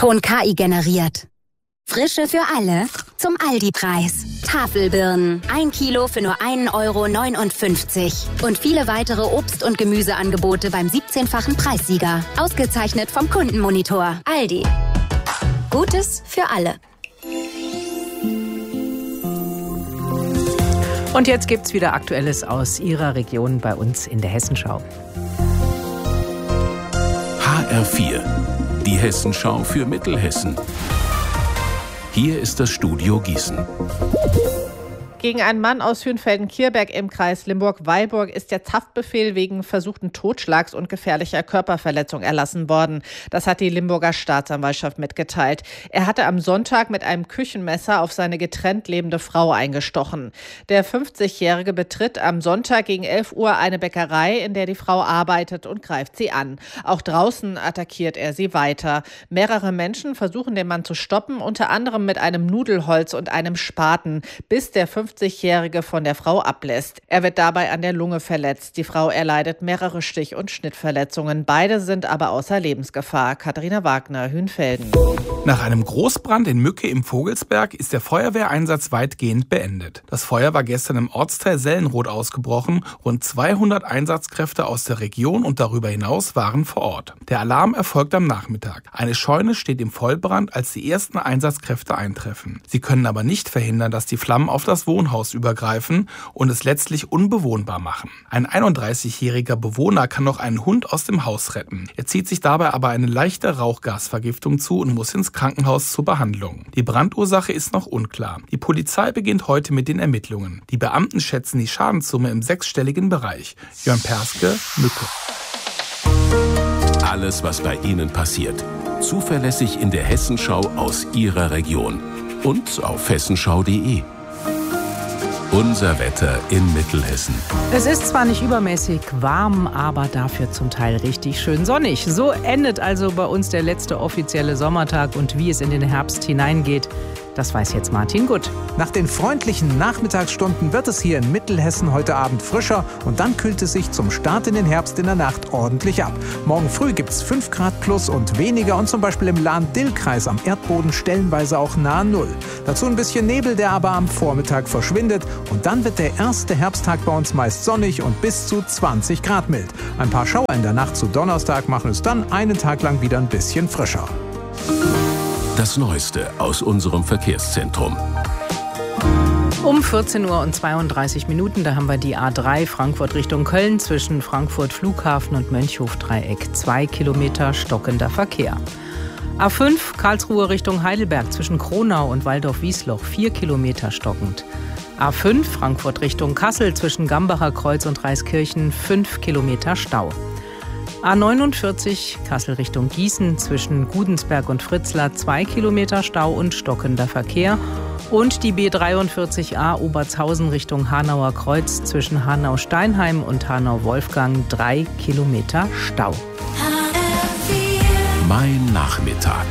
Ton KI generiert. Frische für alle zum Aldi-Preis. Tafelbirnen, 1 Kilo für nur 1,59 € und viele weitere Obst- und Gemüseangebote beim 17-fachen Preissieger. Ausgezeichnet vom Kundenmonitor. Aldi. Gutes für alle. Und jetzt gibt's wieder Aktuelles aus Ihrer Region bei uns in der Hessenschau. HR4, die Hessenschau für Mittelhessen. Hier ist das Studio Gießen. Gegen einen Mann aus Hünfelden-Kierberg im Kreis Limburg-Weilburg ist jetzt Haftbefehl wegen versuchten Totschlags und gefährlicher Körperverletzung erlassen worden. Das hat die Limburger Staatsanwaltschaft mitgeteilt. Er hatte am Sonntag mit einem Küchenmesser auf seine getrennt lebende Frau eingestochen. Der 50-Jährige betritt am Sonntag gegen 11 Uhr eine Bäckerei, in der die Frau arbeitet, und greift sie an. Auch draußen attackiert er sie weiter. Mehrere Menschen versuchen, den Mann zu stoppen, unter anderem mit einem Nudelholz und einem Spaten, bis der 50-Jährige von der Frau ablässt. Er wird dabei an der Lunge verletzt. Die Frau erleidet mehrere Stich- und Schnittverletzungen. Beide sind aber außer Lebensgefahr. Katharina Wagner, Hünfelden. Nach einem Großbrand in Mücke im Vogelsberg ist der Feuerwehreinsatz weitgehend beendet. Das Feuer war gestern im Ortsteil Sellenroth ausgebrochen. Rund 200 Einsatzkräfte aus der Region und darüber hinaus waren vor Ort. Der Alarm erfolgt am Nachmittag. Eine Scheune steht im Vollbrand, als die ersten Einsatzkräfte eintreffen. Sie können aber nicht verhindern, dass die Flammen auf das Wohnhaus übergreifen und es letztlich unbewohnbar machen. Ein 31-jähriger Bewohner kann noch einen Hund aus dem Haus retten. Er zieht sich dabei aber eine leichte Rauchgasvergiftung zu und muss ins Krankenhaus zur Behandlung. Die Brandursache ist noch unklar. Die Polizei beginnt heute mit den Ermittlungen. Die Beamten schätzen die Schadenssumme im 6-stelligen Bereich. Jörn Perske, Mücke. Alles, was bei Ihnen passiert. Zuverlässig in der Hessenschau aus Ihrer Region. Und auf hessenschau.de. Unser Wetter in Mittelhessen. Es ist zwar nicht übermäßig warm, aber dafür zum Teil richtig schön sonnig. So endet also bei uns der letzte offizielle Sommertag, und wie es in den Herbst hineingeht, das weiß jetzt Martin Gutt. Nach den freundlichen Nachmittagsstunden wird es hier in Mittelhessen heute Abend frischer und dann kühlt es sich zum Start in den Herbst in der Nacht ordentlich ab. Morgen früh gibt es 5 Grad plus und weniger und zum Beispiel im Lahn-Dill-Kreis am Erdboden stellenweise auch nahe Null. Dazu ein bisschen Nebel, der aber am Vormittag verschwindet, und dann wird der erste Herbsttag bei uns meist sonnig und bis zu 20 Grad mild. Ein paar Schauer in der Nacht zu Donnerstag machen es dann einen Tag lang wieder ein bisschen frischer. Das Neueste aus unserem Verkehrszentrum. Um 14:32 Uhr, da haben wir die A3 Frankfurt Richtung Köln zwischen Frankfurt Flughafen und Mönchhof-Dreieck. 2 Kilometer stockender Verkehr. A5 Karlsruhe Richtung Heidelberg zwischen Kronau und Waldorf-Wiesloch. 4 Kilometer stockend. A5 Frankfurt Richtung Kassel zwischen Gambacher Kreuz und Reiskirchen. 5 Kilometer Stau. A49 Kassel Richtung Gießen zwischen Gudensberg und Fritzlar. 2 Kilometer Stau und stockender Verkehr. Und die B43a Obertshausen Richtung Hanauer Kreuz zwischen Hanau-Steinheim und Hanau-Wolfgang. 3 Kilometer Stau. Mein Nachmittag.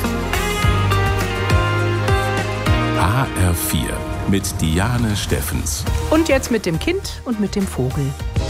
HR4 mit Diane Steffens. Und jetzt mit dem Kind und mit dem Vogel.